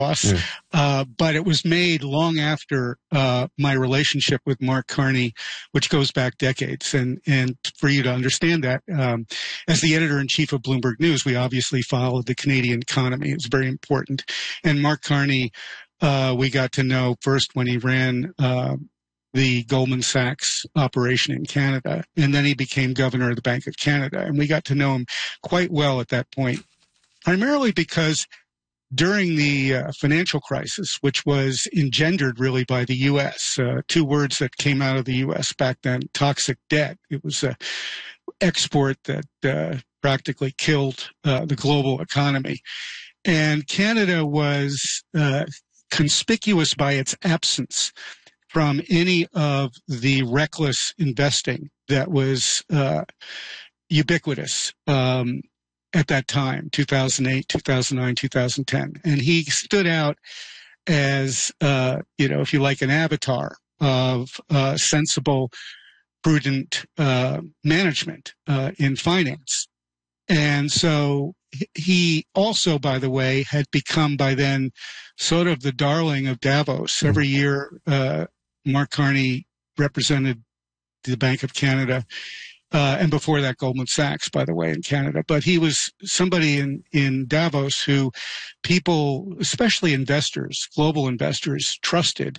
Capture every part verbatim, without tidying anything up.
boss, Yeah. uh, but it was made long after uh, my relationship with Mark Carney, which goes back decades. And and for you to understand that, um, as the editor-in-chief of Bloomberg News, we obviously followed the Canadian economy. It was very important. And Mark Carney, uh, we got to know first when he ran uh, the Goldman Sachs operation in Canada, and then he became governor of the Bank of Canada. And we got to know him quite well at that point, primarily because during the uh, financial crisis, which was engendered really by the U S, uh, two words that came out of the U S back then, toxic debt. It was an export that uh, practically killed uh, the global economy. And Canada was uh, conspicuous by its absence from any of the reckless investing that was uh, ubiquitous um, at that time, two thousand eight, two thousand nine, two thousand ten. And he stood out as, uh, you know, if you like, an avatar of uh, sensible, prudent uh, management uh, in finance. And so he also, by the way, had become by then sort of the darling of Davos. Every year, uh, Mark Carney represented the Bank of Canada, uh, and before that, Goldman Sachs, by the way, in Canada. But he was somebody in, in Davos who people, especially investors, global investors, trusted.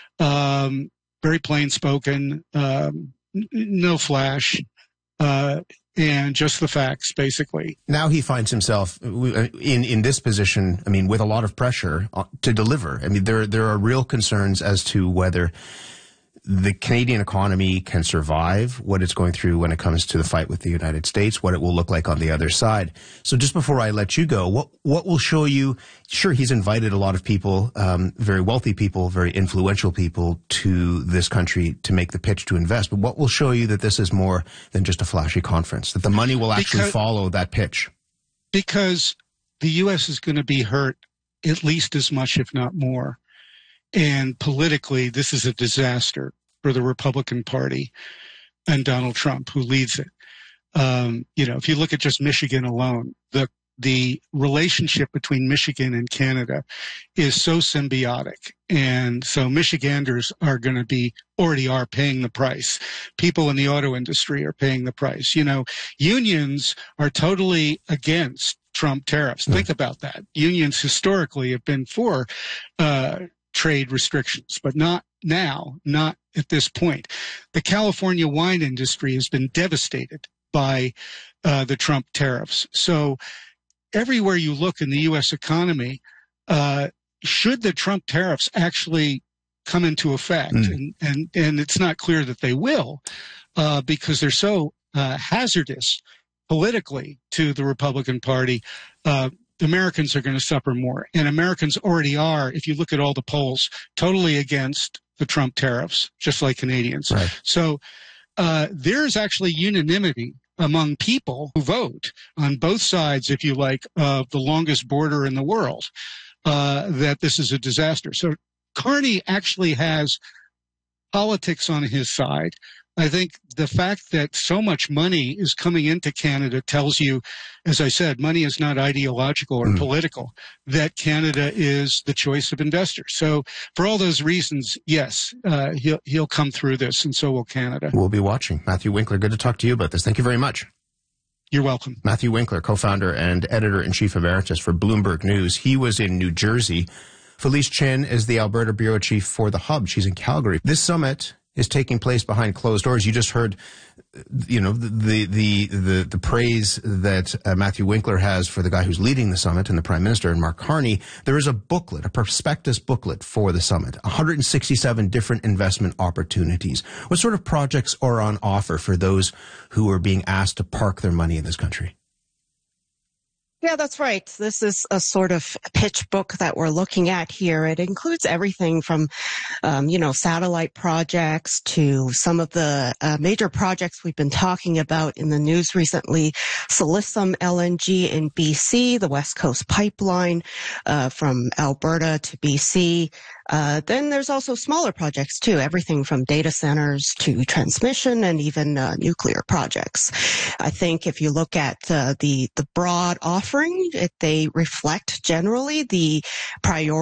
Um, very plain spoken, um, n- no flash, uh, and just the facts, basically. Now he finds himself in in this position, I mean, with a lot of pressure to deliver. I mean, there there are real concerns as to whether the Canadian economy can survive what it's going through when it comes to the fight with the United States, what it will look like on the other side. So just before I let you go, what what will show you, sure, he's invited a lot of people, um, very wealthy people, very influential people to this country to make the pitch to invest, but what will show you that this is more than just a flashy conference, that the money will actually because, follow that pitch? Because the U S is going to be hurt at least as much, if not more. And politically, this is a disaster for the Republican Party and Donald Trump, who leads it. Um, you know, if you look at just Michigan alone, the the relationship between Michigan and Canada is so symbiotic. And so Michiganders are going to be, already are paying the price. People in the auto industry are paying the price. You know, unions are totally against Trump tariffs. Mm. Think about that. Unions historically have been for uh trade restrictions, but not now, not at this point. The California wine industry has been devastated by uh, the Trump tariffs. So everywhere you look in the U S economy, uh, should the Trump tariffs actually come into effect, mm. and, and, and it's not clear that they will, uh, because they're so uh, hazardous politically to the Republican Party, uh, Americans are going to suffer more. And Americans already are, if you look at all the polls, totally against the Trump tariffs, just like Canadians. Right. So uh, there's actually unanimity among people who vote on both sides, if you like, of the longest border in the world, uh, that this is a disaster. So Carney actually has politics on his side. I think the fact that so much money is coming into Canada tells you, as I said, money is not ideological or mm. political, that Canada is the choice of investors. So for all those reasons, yes, uh, he'll, he'll come through this, and so will Canada. We'll be watching. Matthew Winkler, good to talk to you about this. Thank you very much. You're welcome. Matthew Winkler, co-founder and editor-in-chief emeritus for Bloomberg News. He was in New Jersey. Felice Chen is the Alberta bureau chief for The Hub. She's in Calgary. This summit is taking place behind closed doors. You just heard, you know, the the the, the praise that uh, Matthew Winkler has for the guy who's leading the summit and the Prime Minister, and Mark Carney. There is a booklet, a prospectus booklet for the summit, one hundred sixty-seven different investment opportunities. What sort of projects are on offer for those who are being asked to park their money in this country? Yeah, that's right. This is a sort of pitch book that we're looking at here. It includes everything from, um, you know, satellite projects to some of the uh, major projects we've been talking about in the news recently. Silesium L N G in B C, the West Coast Pipeline uh, from Alberta to B C. Uh, then there's also smaller projects too, everything from data centers to transmission and even uh, nuclear projects. I think if you look at uh, the the broad offering, it, they reflect generally the priority